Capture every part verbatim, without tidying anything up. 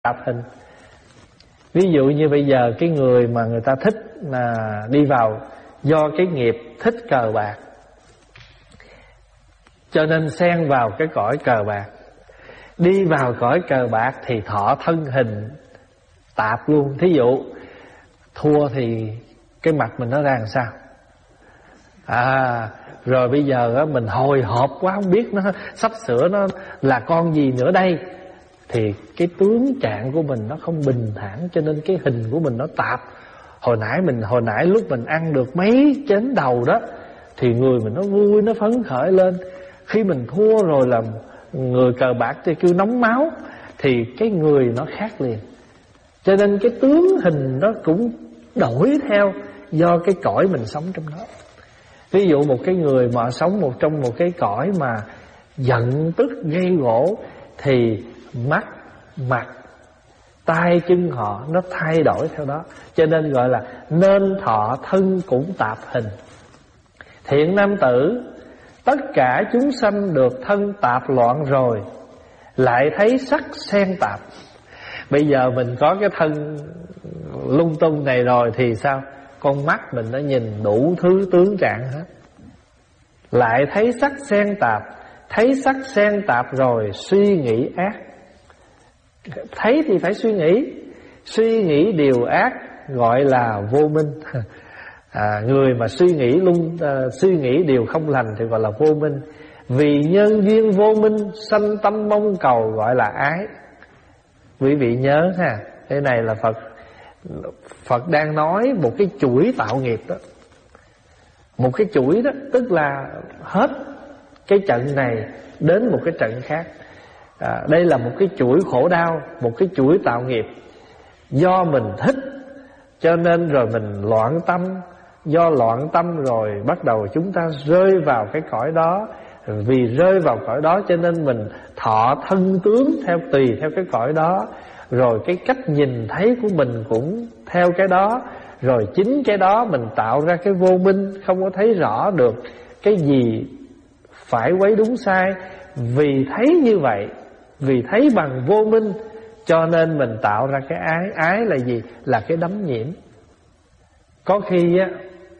tạp hình. Ví dụ như bây giờ cái người mà người ta thích là đi vào do cái nghiệp thích cờ bạc, cho nên xen vào cái cõi cờ bạc. Đi vào cõi cờ bạc thì thọ thân hình tạp luôn. Thí dụ thua thì cái mặt mình nó ra làm sao? À, rồi bây giờ á, mình hồi hộp quá, không biết nó sắp sửa nó là con gì nữa đây. Thì cái tướng trạng của mình nó không bình thản, cho nên cái hình của mình nó tạp. Hồi nãy mình hồi nãy lúc mình ăn được mấy chén đầu đó thì người mình nó vui, nó phấn khởi lên. Khi mình thua rồi là người cờ bạc thì kêu nóng máu, thì cái người nó khác liền. Cho nên cái tướng hình nó cũng đổi theo do cái cõi mình sống trong đó. Ví dụ một cái người mà sống một trong một cái cõi mà giận tức gây gỗ, thì mắt, mặt, tay chân họ nó thay đổi theo đó. Cho nên gọi là nên thọ thân cũng tạp hình. Thiện nam tử, tất cả chúng sanh được thân tạp loạn rồi, lại thấy sắc xen tạp. Bây giờ mình có cái thân lung tung này rồi thì sao? Con mắt mình nó nhìn đủ thứ tướng trạng hết. Lại thấy sắc xen tạp. Thấy sắc xen tạp rồi suy nghĩ ác. Thấy thì phải suy nghĩ. Suy nghĩ điều ác gọi là vô minh. à, Người mà suy nghĩ lung uh, suy nghĩ điều không lành thì gọi là vô minh. Vì nhân duyên vô minh sanh tâm mong cầu gọi là ái. Quý vị nhớ ha, cái này là Phật Phật đang nói một cái chuỗi tạo nghiệp đó. Một cái chuỗi đó, tức là hết cái trận này đến một cái trận khác. à, Đây là một cái chuỗi khổ đau, một cái chuỗi tạo nghiệp. Do mình thích cho nên rồi mình loạn tâm. Do loạn tâm rồi bắt đầu chúng ta rơi vào cái cõi đó. Vì rơi vào cõi đó cho nên mình thọ thân tướng theo tùy theo cái cõi đó. Rồi cái cách nhìn thấy của mình cũng theo cái đó. Rồi chính cái đó mình tạo ra cái vô minh, không có thấy rõ được cái gì phải quấy đúng sai. Vì thấy như vậy, vì thấy bằng vô minh, cho nên mình tạo ra cái ái. Ái là gì? Là cái đắm nhiễm. Có khi á,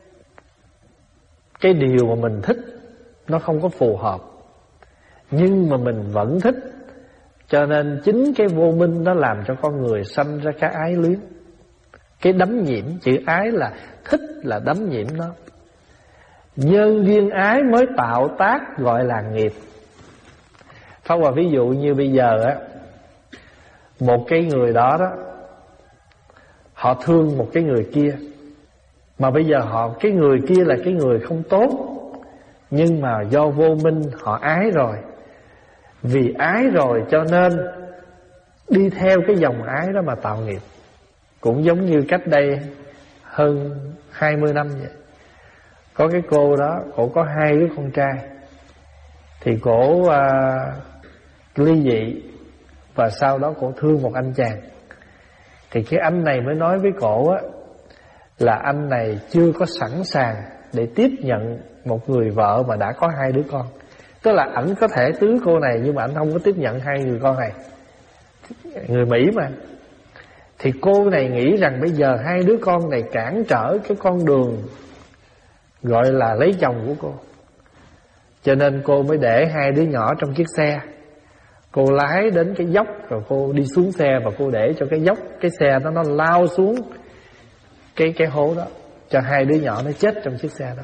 cái điều mà mình thích nó không có phù hợp, nhưng mà mình vẫn thích. Cho nên chính cái vô minh nó làm cho con người sanh ra cái ái luyến, cái đắm nhiễm. Chữ ái là thích, là đắm nhiễm nó. Nhân duyên ái mới tạo tác gọi là nghiệp. Pháp Hòa ví dụ như bây giờ á, một cái người đó đó, họ thương một cái người kia, mà bây giờ họ cái người kia là cái người không tốt, nhưng mà do vô minh họ ái rồi. Vì ái rồi cho nên đi theo cái dòng ái đó mà tạo nghiệp. Cũng giống như cách đây hơn hai mươi năm vậy. Có cái cô đó, cổ có hai đứa con trai. Thì cổ à, ly dị, và sau đó cổ thương một anh chàng. Thì cái anh này mới nói với cổ á, là anh này chưa có sẵn sàng để tiếp nhận một người vợ mà đã có hai đứa con. Tức là ảnh có thể tứ cô này, nhưng mà ảnh không có tiếp nhận hai người con này. Người Mỹ mà. Thì cô này nghĩ rằng bây giờ hai đứa con này cản trở cái con đường gọi là lấy chồng của cô. Cho nên cô mới để hai đứa nhỏ trong chiếc xe. Cô lái đến cái dốc, rồi cô đi xuống xe, và cô để cho cái dốc, cái xe đó nó lao xuống cái cái hố đó, cho hai đứa nhỏ nó chết trong chiếc xe đó.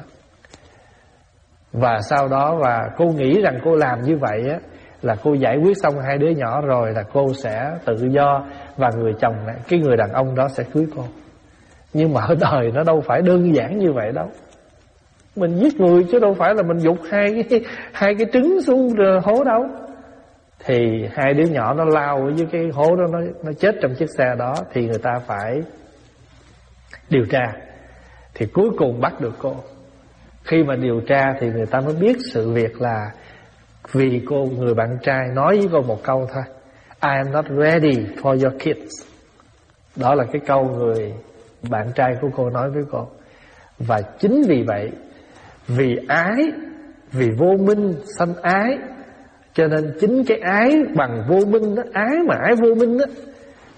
Và sau đó, và cô nghĩ rằng cô làm như vậy á, là cô giải quyết xong hai đứa nhỏ rồi là cô sẽ tự do, và người chồng này, cái người đàn ông đó sẽ cưới cô. Nhưng mà ở đời nó đâu phải đơn giản như vậy đâu. Mình giết người chứ đâu phải là mình dục hai cái hai cái trứng xuống hố đâu. Thì hai đứa nhỏ nó lao ở dưới cái hố đó, nó nó chết trong chiếc xe đó. Thì người ta phải điều tra. Thì cuối cùng bắt được cô. Khi mà điều tra thì người ta mới biết sự việc là vì cô, người bạn trai nói với cô một câu thôi: I am not ready for your kids. Đó là cái câu người bạn trai của cô nói với cô. Và chính vì vậy, vì ái, vì vô minh sanh ái, cho nên chính cái ái bằng vô minh đó, ái mà ái vô minh đó,